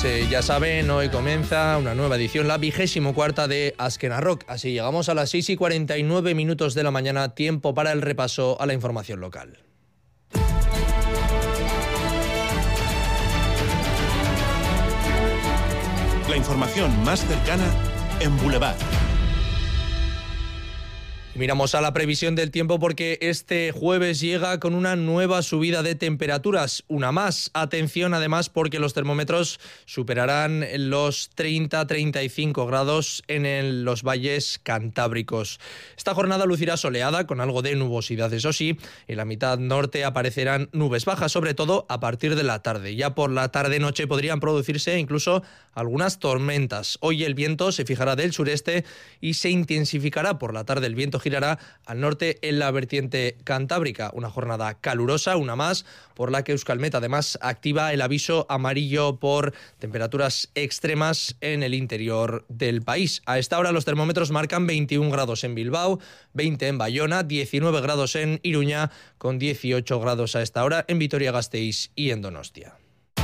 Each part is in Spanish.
Pues ya saben, hoy comienza una nueva edición, la 24ª de Azken Arrok. Así llegamos a las 6:49 de la mañana, tiempo para el repaso a la información local. La información más cercana en Boulevard. Miramos a la previsión del tiempo porque este jueves llega con una nueva subida de temperaturas, una más. Atención además porque los termómetros superarán los 30-35 grados en los valles cantábricos. Esta jornada lucirá soleada con algo de nubosidad, eso sí. En la mitad norte aparecerán nubes bajas, sobre todo a partir de la tarde. Ya por la tarde-noche podrían producirse incluso algunas tormentas. Hoy el viento se fijará del sureste y se intensificará por la tarde. El viento girará al norte en la vertiente cantábrica. Una jornada calurosa, una más, por la que Euskalmet además activa el aviso amarillo por temperaturas extremas en el interior del país. A esta hora los termómetros marcan 21 grados en Bilbao, 20 en Bayona, 19 grados en Iruña, con 18 grados a esta hora en Vitoria-Gasteiz y en Donostia.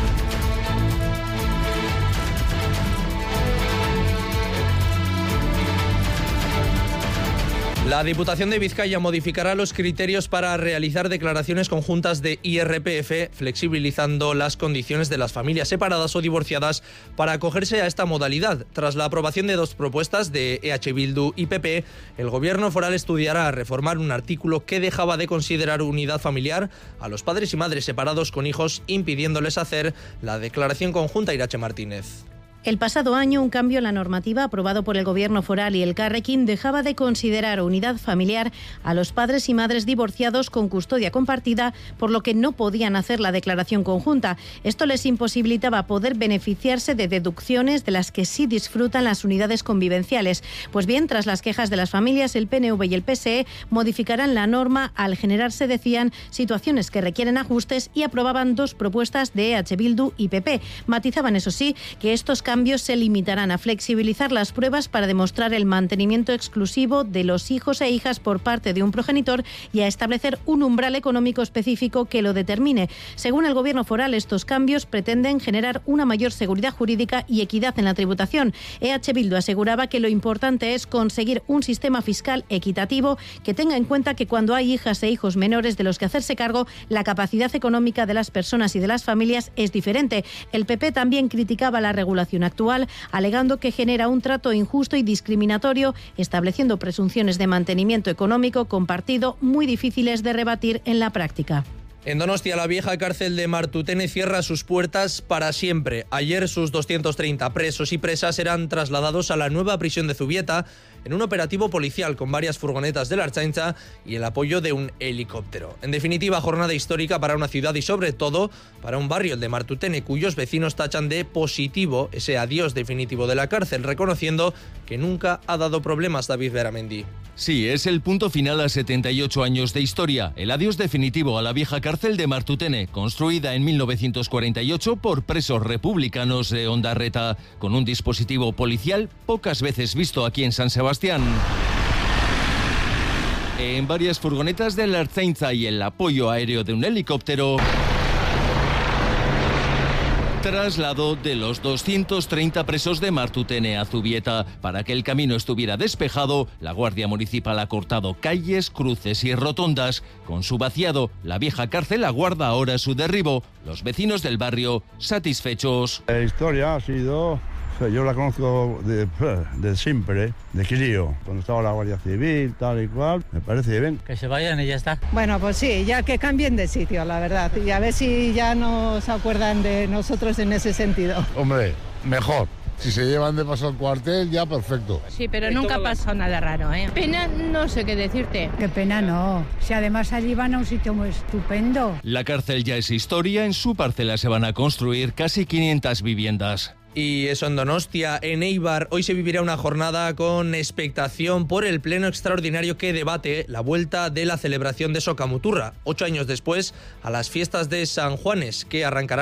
La Diputación de Vizcaya modificará los criterios para realizar declaraciones conjuntas de IRPF, flexibilizando las condiciones de las familias separadas o divorciadas para acogerse a esta modalidad. Tras la aprobación de dos propuestas de EH Bildu y PP, el Gobierno foral estudiará reformar un artículo que dejaba de considerar unidad familiar a los padres y madres separados con hijos, impidiéndoles hacer la declaración conjunta. Irache Martínez. El pasado año, un cambio en la normativa aprobado por el Gobierno foral y el Carrequín dejaba de considerar unidad familiar a los padres y madres divorciados con custodia compartida, por lo que no podían hacer la declaración conjunta. Esto les imposibilitaba poder beneficiarse de deducciones de las que sí disfrutan las unidades convivenciales. Pues bien, tras las quejas de las familias, el PNV y el PSE modificarán la norma al generarse, decían, situaciones que requieren ajustes y aprobaban dos propuestas de EH Bildu y PP. Matizaban, eso sí, que estos cambios se limitarán a flexibilizar las pruebas para demostrar el mantenimiento exclusivo de los hijos e hijas por parte de un progenitor y a establecer un umbral económico específico que lo determine. Según el Gobierno foral, estos cambios pretenden generar una mayor seguridad jurídica y equidad en la tributación. EH Bildu aseguraba que lo importante es conseguir un sistema fiscal equitativo que tenga en cuenta que cuando hay hijas e hijos menores de los que hacerse cargo, la capacidad económica de las personas y de las familias es diferente. El PP también criticaba la regulación actual, alegando que genera un trato injusto y discriminatorio, estableciendo presunciones de mantenimiento económico compartido muy difíciles de rebatir en la práctica. En Donostia, la vieja cárcel de Martutene cierra sus puertas para siempre. Ayer sus 230 presos y presas eran trasladados a la nueva prisión de Zubieta en un operativo policial con varias furgonetas de la Ertzaintza y el apoyo de un helicóptero. En definitiva, jornada histórica para una ciudad y sobre todo para un barrio, el de Martutene, cuyos vecinos tachan de positivo ese adiós definitivo de la cárcel, reconociendo que nunca ha dado problemas. David Beramendi. Sí, es el punto final a 78 años de historia, el adiós definitivo a la vieja cárcel de Martutene, construida en 1948 por presos republicanos de Ondarreta, con un dispositivo policial pocas veces visto aquí en San Sebastián. En varias furgonetas de la Ertzaintza y el apoyo aéreo de un helicóptero, traslado de los 230 presos de Martutene a Zubieta. Para que el camino estuviera despejado, la Guardia Municipal ha cortado calles, cruces y rotondas. Con su vaciado, la vieja cárcel aguarda ahora su derribo. Los vecinos del barrio satisfechos. La historia ha sido... Yo la conozco de siempre, de crío, cuando estaba la Guardia Civil, tal y cual, me parece bien. Que se vayan y ya está. Bueno, pues sí, ya que cambien de sitio, la verdad, y a ver si ya no se acuerdan de nosotros en ese sentido. Hombre, mejor. Si se llevan de paso al cuartel, ya perfecto. Sí, pero nunca pasó nada raro, ¿eh? Pena, no sé qué decirte. Qué pena no. Si además allí van a un sitio muy estupendo. La cárcel ya es historia, en su parcela se van a construir casi 500 viviendas. Y eso en Donostia. En Eibar hoy se vivirá una jornada con expectación por el pleno extraordinario que debate la vuelta de la celebración de Sokamuturra, 8 años después, a las fiestas de San Juanes, que arrancarán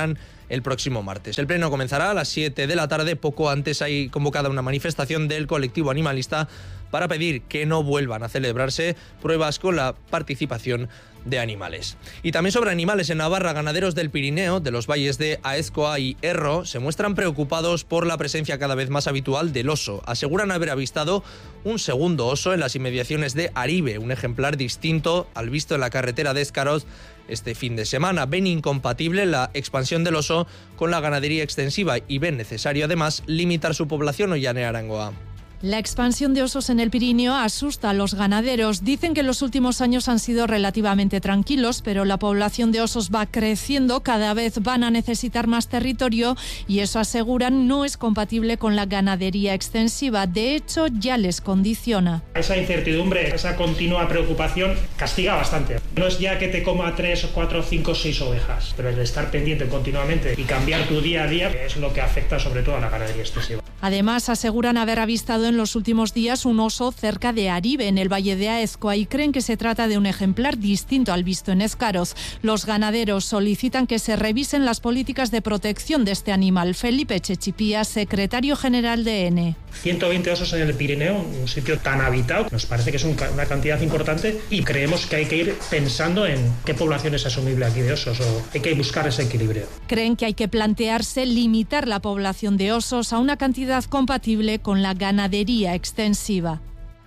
el próximo martes. El pleno comenzará a las 7 de la tarde. Poco antes hay convocada una manifestación del colectivo animalista para pedir que no vuelvan a celebrarse pruebas con la participación de animales. Y también sobre animales en Navarra, ganaderos del Pirineo, de los valles de Aezkoa y Erro, se muestran preocupados por la presencia cada vez más habitual del oso. Aseguran haber avistado un segundo oso en las inmediaciones de Aribe, un ejemplar distinto al visto en la carretera de Escaroz este fin de semana. Ven incompatible la expansión del oso con la ganadería extensiva y ven necesario además limitar su población. Ollane Arangoa. La expansión de osos en el Pirineo asusta a los ganaderos. Dicen que los últimos años han sido relativamente tranquilos, pero la población de osos va creciendo, cada vez van a necesitar más territorio y eso, aseguran, no es compatible con la ganadería extensiva. De hecho, ya les condiciona. Esa incertidumbre, esa continua preocupación castiga bastante. No es ya que te coma 3, 4, 5, 6 ovejas, pero el estar pendiente continuamente y cambiar tu día a día es lo que afecta sobre todo a la ganadería extensiva. Además, aseguran haber avistado en los últimos días un oso cerca de Aribe, en el valle de Aezkoa, y creen que se trata de un ejemplar distinto al visto en Escaroz. Los ganaderos solicitan que se revisen las políticas de protección de este animal. Felipe Chechipía, secretario general de ENE. 120 osos en el Pirineo, un sitio tan habitado, nos parece que es una cantidad importante y creemos que hay que ir pensando en qué población es asumible aquí de osos, o hay que buscar ese equilibrio. Creen que hay que plantearse limitar la población de osos a una cantidad compatible con la ganadería extensiva.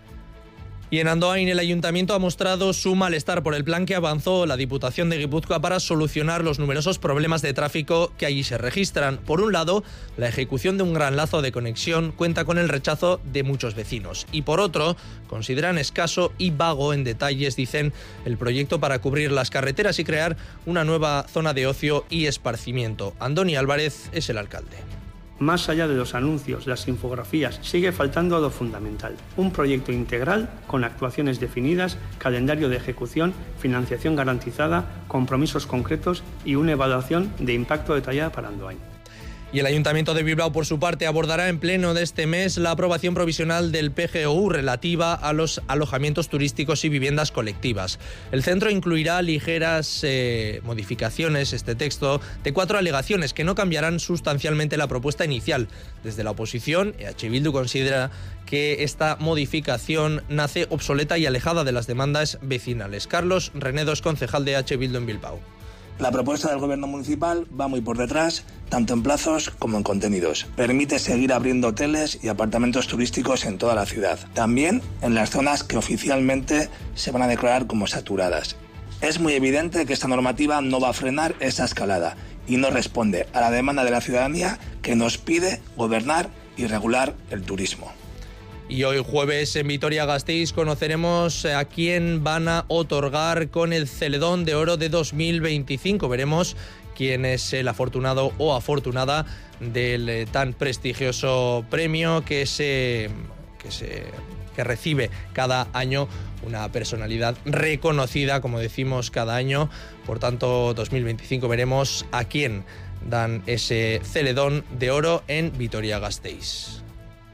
Y en Andoain el Ayuntamiento ha mostrado su malestar por el plan que avanzó la Diputación de Guipúzcoa para solucionar los numerosos problemas de tráfico que allí se registran. Por un lado, la ejecución de un gran lazo de conexión cuenta con el rechazo de muchos vecinos. Y por otro, consideran escaso y vago en detalles, dicen, el proyecto para cubrir las carreteras y crear una nueva zona de ocio y esparcimiento. Andoni Álvarez es el alcalde. Más allá de los anuncios, las infografías, sigue faltando lo fundamental. Un proyecto integral con actuaciones definidas, calendario de ejecución, financiación garantizada, compromisos concretos y una evaluación de impacto detallada para Andoain. Y el Ayuntamiento de Bilbao, por su parte, abordará en pleno de este mes la aprobación provisional del PGOU relativa a los alojamientos turísticos y viviendas colectivas. El centro incluirá ligeras modificaciones, este texto, de 4 alegaciones que no cambiarán sustancialmente la propuesta inicial. Desde la oposición, EH Bildu considera que esta modificación nace obsoleta y alejada de las demandas vecinales. Carlos Renedo es concejal de EH Bildu en Bilbao. La propuesta del Gobierno municipal va muy por detrás, tanto en plazos como en contenidos. Permite seguir abriendo hoteles y apartamentos turísticos en toda la ciudad. También en las zonas que oficialmente se van a declarar como saturadas. Es muy evidente que esta normativa no va a frenar esa escalada y no responde a la demanda de la ciudadanía que nos pide gobernar y regular el turismo. Y hoy jueves en Vitoria-Gasteiz conoceremos a quién van a otorgar con el Celedón de Oro de 2025. Veremos quién es el afortunado o afortunada del tan prestigioso premio que recibe cada año una personalidad reconocida, como decimos, cada año. Por tanto, 2025 veremos a quién dan ese Celedón de Oro en Vitoria-Gasteiz.